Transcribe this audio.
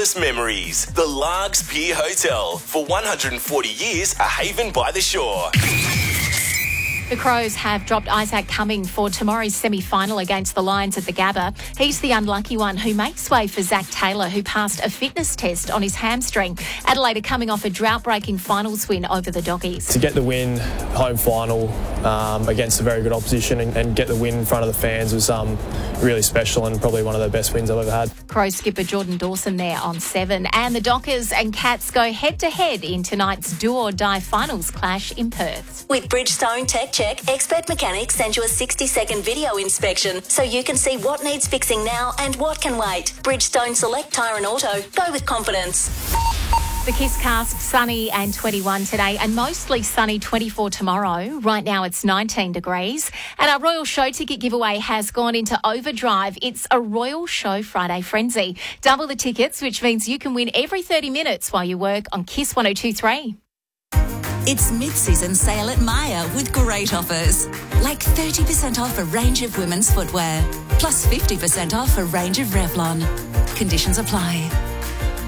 timeless memories. The Largs Pier Hotel. For 140 years, a haven by the shore. The Crows have dropped Isaac Cumming for tomorrow's semi-final against the Lions at the Gabba. He's the unlucky one who makes way for Zach Taylor, who passed a fitness test on his hamstring. Adelaide are coming off a drought-breaking finals win over the Doggies. To get the win, home final against a very good opposition and get the win in front of the fans was really special and probably one of the best wins I've ever had. Crows skipper Jordan Dawson there on 7. And the Dockers and Cats go head-to-head in tonight's do-or-die finals clash in Perth. With Bridgestone Tech Check, expert mechanics send you a 60-second video inspection so you can see what needs fixing now and what can wait. Bridgestone Select Tyre and Auto. Go with confidence. The Kisscast, sunny and 21 today and mostly sunny 24 tomorrow. Right now it's 19 degrees. And our Royal Show ticket giveaway has gone into overdrive. It's a Royal Show Friday frenzy. Double the tickets, which means you can win every 30 minutes while you work on Kiss 102.3. It's mid-season sale at Myer with great offers. Like 30% off a range of women's footwear, plus 50% off a range of Revlon. Conditions apply.